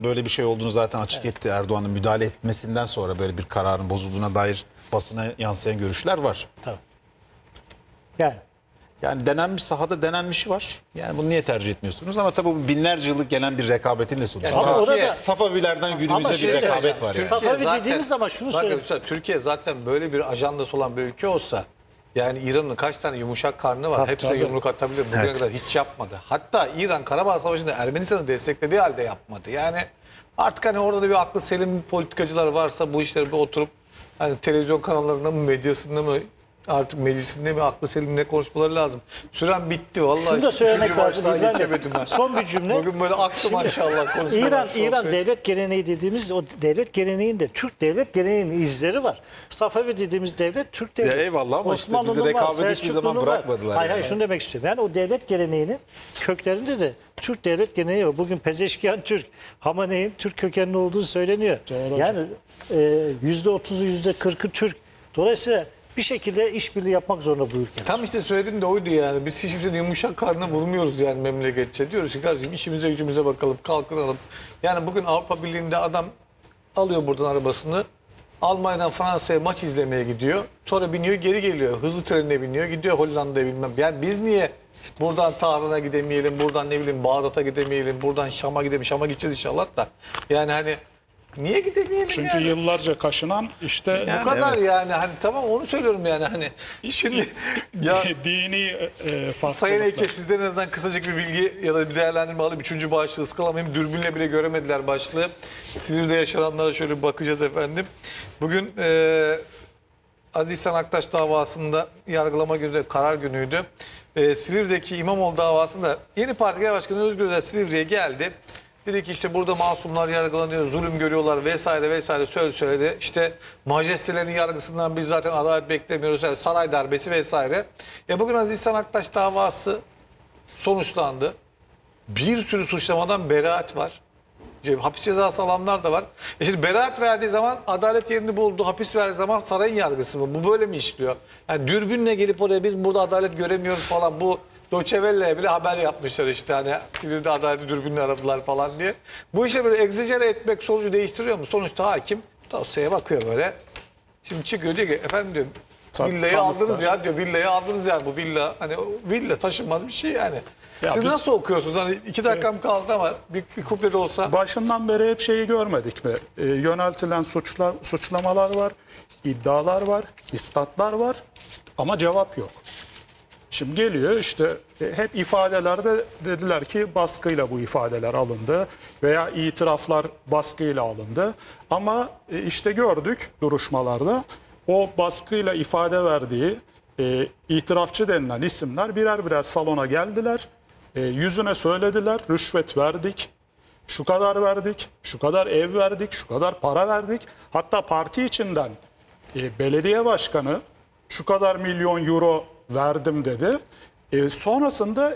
böyle bir şey olduğunu zaten açık etti. Erdoğan'ın müdahale etmesinden sonra böyle bir kararın bozulduğuna dair basına yansıyan görüşler var. Tabii. Yani. Yani denenmiş, sahada denenmişi var. Yani bunu niye tercih etmiyorsunuz? Ama tabii bu binlerce yıllık gelen bir rekabetin de sonucu. Ama orada Safavilerden günümüze bir şöyle, rekabet var yani. Safavi dediğimiz zaman şunu söyleyeyim. Üstad, Türkiye zaten böyle bir ajandası olan bir ülke olsa, yani İran'ın kaç tane yumuşak karnı var. Tabii, Hepsine tabii. yumruk atabilir. Bugüne kadar hiç yapmadı. Hatta İran Karabağ Savaşı'nda Ermenistan'ı desteklediği halde yapmadı. Yani artık hani orada da bir aklı selim politikacılar varsa bu işleri bir oturup hani televizyon kanallarında mı, medyasında mı, artık meclisinde mi, aklı selimle konuşmaları lazım. Süren bitti vallahi. Şunu da söylemek lazım. Baştan geçemedim ben. Son bir cümle. Bugün böyle aktı maşallah konuşmalar. İran devlet geleneği dediğimiz o devlet geleneğinde Türk devlet geleneğinin izleri var. Safavi dediğimiz devlet Türk devleti. Ya eyvallah ama işte bizde Osmanlı'nın var, rekabet hiçbir Selçuklu'nun zaman var. bırakmadılar Hayır yani. şunu demek istiyorum. Yani o devlet geleneğinin köklerinde de Türk devlet geleneği var. Bugün Pezeşkiyan Türk, Hamaney'in Türk kökenli olduğu söyleniyor. Yani %30'u %40'ı Türk. Dolayısıyla bir şekilde işbirliği yapmak zorunda bu ülke. Tam işte söylediğim de oydu yani. Biz hiç kimsenin yumuşak karnına vurmuyoruz yani memleketçe. Diyoruz ki kardeşim işimize gücümüze bakalım, kalkınalım. Yani bugün Avrupa Birliği'nde adam alıyor buradan arabasını. Almanya'dan Fransa'ya maç izlemeye gidiyor. Sonra biniyor geri geliyor. Hızlı trenine biniyor gidiyor Hollanda'ya bilmem. Yani biz niye buradan Tahran'a gidemeyelim, buradan ne bileyim Bağdat'a gidemeyelim, buradan Şam'a gidemeyelim. Şam'a gideceğiz inşallah da. Yani hani niye gidemeyelim Çünkü yani? yıllarca kaşınan işte Bu kadar evet. yani hani tamam onu söylüyorum yani hani şimdi ya dini farklılıklar. Sayın Eke sizden en azından kısacık bir bilgi ya da bir değerlendirme alayım. 3. başlığı ıskalamayayım. Dürbünle bile göremediler başlığı. Silivri'de yaşananlara şöyle bir bakacağız efendim. Bugün Aziz İhsan Aktaş davasında yargılama günü, karar günüydü. Silivri'deki İmamoğlu davasında yeni parti genel başkanı Özgür Özel Silivri'ye geldi. Dedi ki işte burada masumlar yargılanıyor, zulüm görüyorlar vesaire vesaire söyledi. İşte majestelerin yargısından biz zaten adalet beklemiyoruz. Yani saray darbesi vesaire. Bugün Aziz İhsan Aktaş davası sonuçlandı. Bir sürü suçlamadan beraat var. Hapis cezası alanlar da var. Şimdi beraat verdiği zaman adalet yerini buldu. Hapis verdiği zaman sarayın yargısı mı? Bu böyle mi işliyor? Yani dürbünle gelip oraya biz burada adalet göremiyoruz falan. Bu Deutsche Welle'ye bile haber yapmışlar işte hani Silivri'de adaleti dürbünle aradılar falan diye. Bu işe böyle egzajere etmek sonucu değiştiriyor mu? Sonuçta hakim dosyaya bakıyor böyle. Şimdi çıkıyor diyor ki efendim diyor villayı aldınız ya diyor. Villayı aldınız yani bu villa hani villa taşınmaz bir şey yani. Ya Siz biz- nasıl okuyorsunuz? Hani 2 dakikam kaldı ama bir kuple de olsa. Başından beri hep şeyi görmedik mi? Yöneltilen suçlamalar var, iddialar var, istatlar var ama cevap yok. Şimdi geliyor işte hep ifadelerde dediler ki baskıyla bu ifadeler alındı veya itiraflar baskıyla alındı. Ama işte gördük duruşmalarda o baskıyla ifade verdiği itirafçı denilen isimler birer birer salona geldiler. Yüzüne söylediler rüşvet verdik, şu kadar verdik, şu kadar ev verdik, şu kadar para verdik. Hatta parti içinden belediye başkanı şu kadar milyon euro verdim dedi. Sonrasında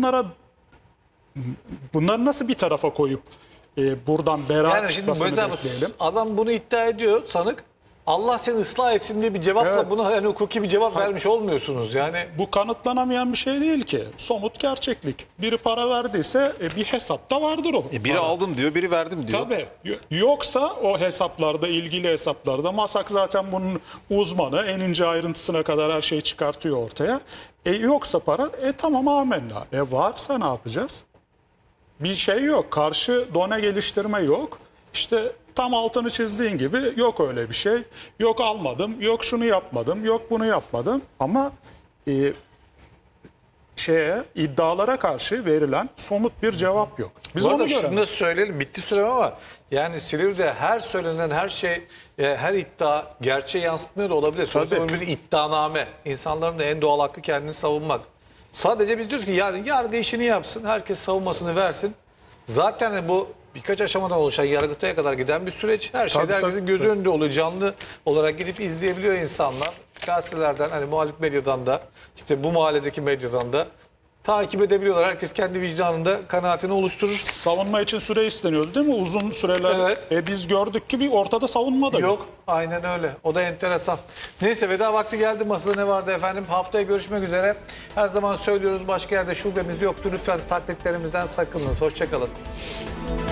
bunları nasıl bir tarafa koyup buradan beraat Yani şimdi çıkmasını mesela bekleyelim? adam bunu iddia ediyor sanık. Allah seni ıslah etsin diye bir cevapla Evet. buna yani hukuki bir cevap vermiş olmuyorsunuz. Yani Bu kanıtlanamayan bir şey değil ki. Somut gerçeklik. Biri para verdiyse bir hesapta vardır o. Biri para. aldım diyor, biri verdim diyor. Tabii. Yoksa o hesaplarda, ilgili hesaplarda MASAK zaten bunun uzmanı. En ince ayrıntısına kadar her şeyi çıkartıyor ortaya. Yoksa para, tamam amenna. Varsa ne yapacağız? Bir şey yok. Karşı done geliştirme yok. İşte tam altını çizdiğin gibi yok öyle bir şey. Yok almadım, yok şunu yapmadım, yok bunu yapmadım. Ama iddialara karşı verilen somut bir cevap yok. Biz bu onu arada şunu görelim. da söyleyelim bitti sürem ama yani Silivri'de her söylenen her şey her iddia gerçeği yansıtmıyor da olabilir. Sonuçta Tabii. bir iddianame. İnsanların da en doğal hakkı kendini savunmak. Sadece biz diyoruz ki yani yargı işini yapsın. Herkes savunmasını versin. Zaten bu birkaç aşamadan oluşan Yargıtay'a kadar giden bir süreç. Her şeyde Tabii, herkesin tabii, gözü tabii. önünde oluyor. Canlı olarak gidip izleyebiliyor insanlar. Gazetelerden hani muhalif medyadan da işte bu mahalledeki medyadan da takip edebiliyorlar. Herkes kendi vicdanında kanaatini oluşturur. Savunma için süre isteniyordu değil mi? Uzun süreler. Evet. Biz gördük ki bir ortada savunma da yok. Yok. Aynen öyle. O da enteresan. Neyse veda vakti geldi. Masada ne vardı efendim? Haftaya görüşmek üzere. Her zaman söylüyoruz başka yerde şubemiz yoktu. Lütfen taklitlerimizden sakınınız. Hoşça kalın.